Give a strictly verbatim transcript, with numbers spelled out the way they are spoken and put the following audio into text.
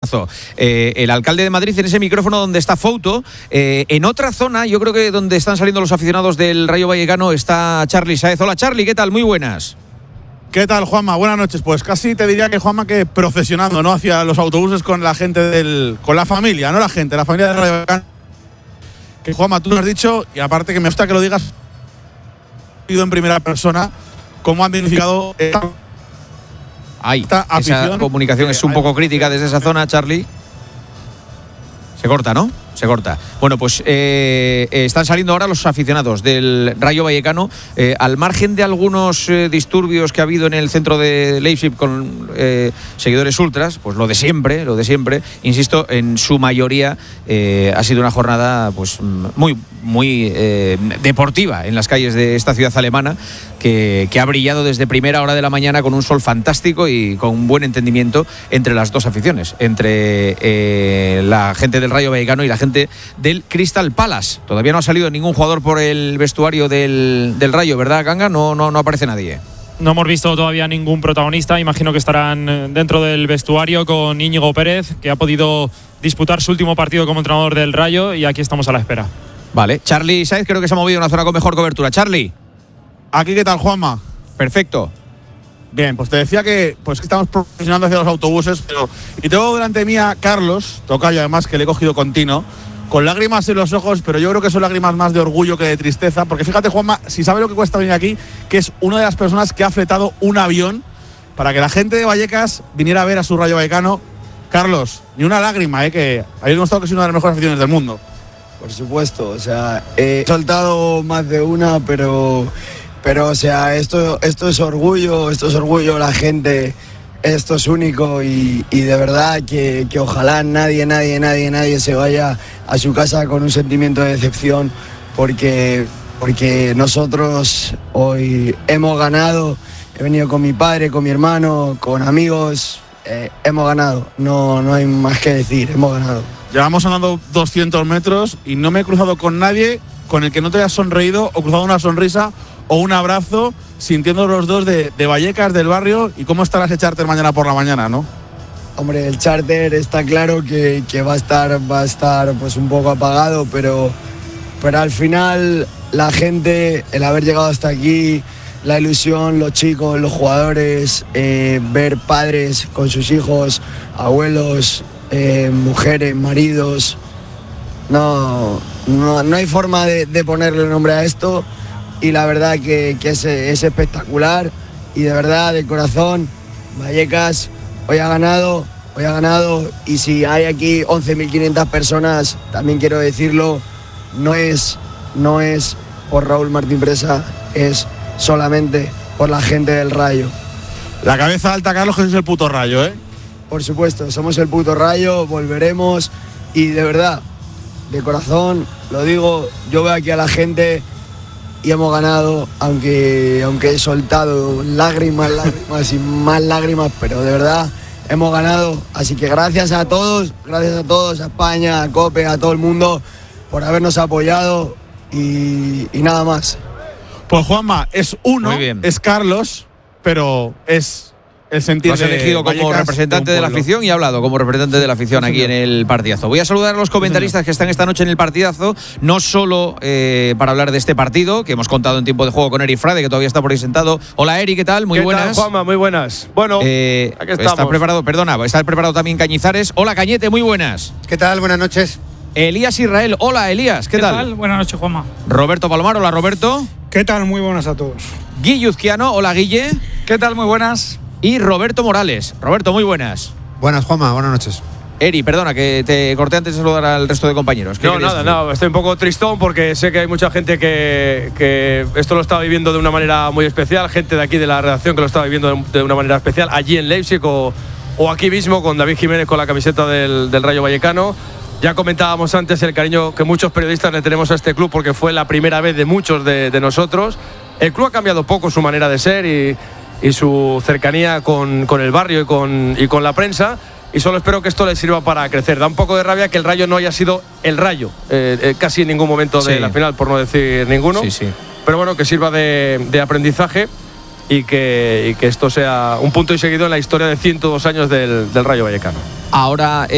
Eh, el alcalde de Madrid en ese micrófono donde está Fouto. Eh, en otra zona, yo creo que donde están saliendo los aficionados del Rayo Vallecano, está Charly Sáez. Hola Charly, ¿qué tal? Muy buenas. ¿Qué tal, Juanma? Buenas noches. Pues casi te diría que, Juanma, que procesionando, ¿no?, hacia los autobuses con la gente del… con la familia, no la gente, la familia del Rayo Vallecano. Que, Juanma, tú lo has dicho, y aparte que me gusta que lo digas en primera persona, cómo han dignificado esta… Ahí, esa comunicación es un poco crítica desde esa zona, Charly. Se corta, ¿no? Se corta. Bueno, pues eh, están saliendo ahora los aficionados del Rayo Vallecano, eh, al margen de algunos eh, disturbios que ha habido en el centro de Leipzig con eh, seguidores ultras, pues lo de siempre, lo de siempre. Insisto, en su mayoría eh, ha sido una jornada pues muy, muy eh, deportiva en las calles de esta ciudad alemana, que, que ha brillado desde primera hora de la mañana con un sol fantástico y con un buen entendimiento entre las dos aficiones, entre eh, la gente del Rayo Vallecano y la gente del Crystal Palace. Todavía no ha salido ningún jugador por el vestuario del, del Rayo, ¿verdad, Ganga? No, no, no aparece nadie. No hemos visto todavía ningún protagonista. Imagino que estarán dentro del vestuario con Íñigo Pérez, que ha podido disputar su último partido como entrenador del Rayo, y aquí estamos a la espera. Vale, Charly Sáez creo que se ha movido a una zona con mejor cobertura. Charly. ¿Aquí qué tal, Juanma? Perfecto. Bien, pues te decía que pues que estamos profesionando hacia los autobuses, pero y tengo delante mía Carlos, tocayo además, que le he cogido continuo, con lágrimas en los ojos, pero yo creo que son lágrimas más de orgullo que de tristeza, porque fíjate, Juanma, si sabe lo que cuesta venir aquí, que es una de las personas que ha fletado un avión para que la gente de Vallecas viniera a ver a su Rayo Vallecano. Carlos, ni una lágrima, ¿eh? Que habéis demostrado que es una de las mejores aficiones del mundo. Por supuesto, o sea, he soltado más de una, pero, pero o sea, esto, esto es orgullo, esto es orgullo, la gente… Esto es único y, y de verdad que, que ojalá nadie, nadie, nadie, nadie se vaya a su casa con un sentimiento de decepción, porque, porque nosotros hoy hemos ganado. He venido con mi padre, con mi hermano, con amigos, eh, hemos ganado, no, no hay más que decir, hemos ganado. Llevamos andando doscientos metros y no me he cruzado con nadie con el que no te hayas sonreído o cruzado una sonrisa o un abrazo, sintiendo los dos de, de Vallecas, del barrio. ¿Y cómo estarás el charter mañana por la mañana, no? Hombre, el charter está claro que, que va a estar, va a estar pues un poco apagado, pero, pero al final la gente, el haber llegado hasta aquí, la ilusión, los chicos, los jugadores, eh, ver padres con sus hijos, abuelos, eh, mujeres, maridos, no, no, no hay forma de, de ponerle nombre a esto. Y la verdad que, que es, es espectacular, y de verdad, de corazón, Vallecas hoy ha ganado, hoy ha ganado, y si hay aquí once mil quinientas personas, también quiero decirlo, no es, no es por Raúl Martín Presa, es solamente por la gente del Rayo. La cabeza alta, Carlos, que es el puto Rayo, ¿eh? Por supuesto, somos el puto Rayo, volveremos, y de verdad, de corazón, lo digo, yo veo aquí a la gente… Y hemos ganado, aunque, aunque he soltado lágrimas, lágrimas y más lágrimas, pero de verdad hemos ganado. Así que gracias a todos, gracias a todos, a España, a COPE, a todo el mundo, por habernos apoyado y, y nada más. Pues Juanma, es uno, es Carlos, pero es… el sentir. Lo has elegido como Vallecas, representante de, de la afición y ha hablado como representante de la afición aquí en el partidazo. Voy a saludar a los comentaristas que están esta noche en el partidazo, no solo eh, para hablar de este partido que hemos contado en tiempo de juego con Eri Frade, que todavía está por ahí sentado. Hola Eri, ¿qué tal? Muy ¿Qué buenas. Tal, Juanma? Muy buenas. Bueno, eh, aquí estamos. Está preparado, perdona, está preparado también Cañizares. Hola Cañete, muy buenas. ¿Qué tal? Buenas noches. Elías Israel, hola Elías, ¿qué, ¿Qué tal? tal? Buenas noches, Juanma. Roberto Palomar, hola Roberto. ¿Qué tal? Muy buenas a todos. Guille Uzquiano, hola Guille. ¿Qué tal? Muy buenas. Y Roberto Morales. Roberto, muy buenas. Buenas, Juanma, buenas noches. Eri, perdona, que te corté antes de saludar al resto de compañeros. No, nada, nada, estoy un poco tristón porque sé que hay mucha gente que, que esto lo está viviendo de una manera muy especial, gente de aquí de la redacción que lo está viviendo de, de una manera especial, allí en Leipzig o, o aquí mismo con David Jiménez con la camiseta del, del Rayo Vallecano. Ya comentábamos antes el cariño que muchos periodistas le tenemos a este club porque fue la primera vez de muchos de, de nosotros. El club ha cambiado poco su manera de ser y… y su cercanía con, con el barrio y con, y con la prensa, y solo espero que esto le sirva para crecer. Da un poco de rabia que el Rayo no haya sido el Rayo eh, eh, casi en ningún momento de sí. la final, por no decir ninguno, sí, sí. pero bueno, que sirva de, de aprendizaje y que, y que esto sea un punto y seguido en la historia de ciento dos años del, del Rayo Vallecano. Ahora… Eh